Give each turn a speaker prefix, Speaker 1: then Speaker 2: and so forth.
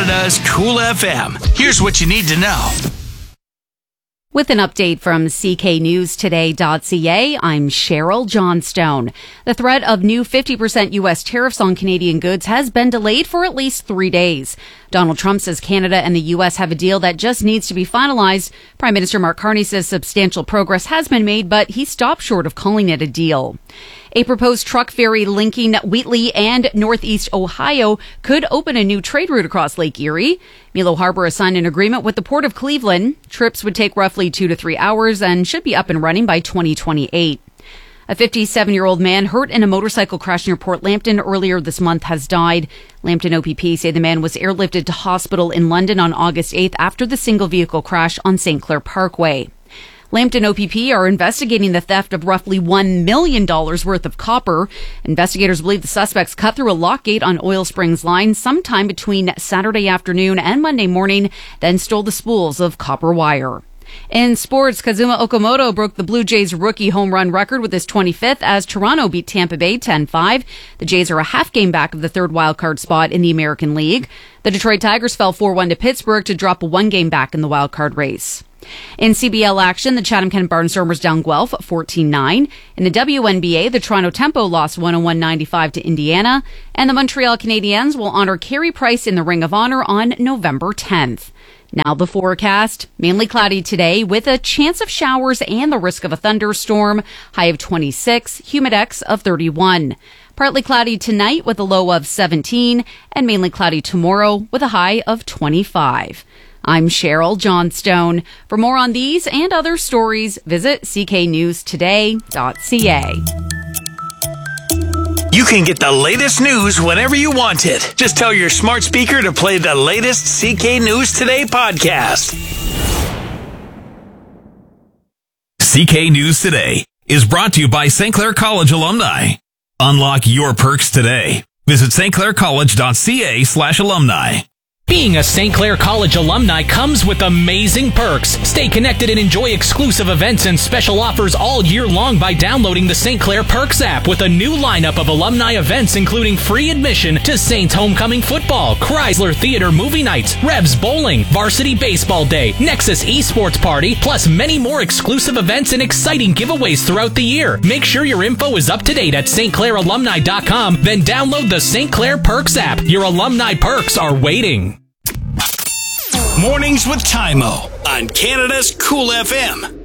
Speaker 1: Canada's Cool FM. Here's what you need to know.
Speaker 2: With an update from cknewstoday.ca, I'm Cheryl Johnstone. The threat of new 50% U.S. tariffs on Canadian goods has been delayed for at least 3 days. Donald Trump says Canada and the U.S. have a deal that just needs to be finalized. Prime Minister Mark Carney says substantial progress has been made, but he stopped short of calling it a deal. A proposed truck ferry linking Wheatley and Northeast Ohio could open a new trade route across Lake Erie. Milo Harbor has signed an agreement with the Port of Cleveland. Trips would take roughly 2 to 3 hours and should be up and running by 2028. A 57-year-old man hurt in a motorcycle crash near Port Lambton earlier this month has died. Lambton OPP say the man was airlifted to hospital in London on August 8th after the single-vehicle crash on St. Clair Parkway. Lambton OPP are investigating the theft of roughly $1 million worth of copper. Investigators believe the suspects cut through a lock gate on Oil Springs line sometime between Saturday afternoon and Monday morning, then stole the spools of copper wire. In sports, Kazuma Okamoto broke the Blue Jays rookie home run record with his 25th as Toronto beat Tampa Bay 10-5. The Jays are a half game back of the third wildcard spot in the American League. The Detroit Tigers fell 4-1 to Pittsburgh to drop a 1 game back in the wildcard race. In CBL action, the Chatham-Kent Barnstormers down Guelph 14-9. In the WNBA, the Toronto Tempo lost 101-95 to Indiana. And the Montreal Canadiens will honor Carey Price in the Ring of Honor on November 10th. Now the forecast. Mainly cloudy today with a chance of showers and the risk of a thunderstorm. High of 26, humidex of 31. Partly cloudy tonight with a low of 17 and mainly cloudy tomorrow with a high of 25. I'm Cheryl Johnstone. For more on these and other stories, visit cknewstoday.ca.
Speaker 1: You can get the latest news whenever you want it. Just tell your smart speaker to play the latest CK News Today podcast.
Speaker 3: CK News Today is brought to you by St. Clair College alumni. Unlock your perks today. Visit stclaircollege.ca/alumni.
Speaker 4: Being a St. Clair College alumni comes with amazing perks. Stay connected and enjoy exclusive events and special offers all year long by downloading the St. Clair Perks app with a new lineup of alumni events including free admission to Saints Homecoming Football, Chrysler Theater Movie Nights, Revs Bowling, Varsity Baseball Day, Nexus Esports Party, plus many more exclusive events and exciting giveaways throughout the year. Make sure your info is up to date at stclairalumni.com, then download the St. Clair Perks app. Your alumni perks are waiting.
Speaker 1: Mornings with Tymo on Canada's Cool FM.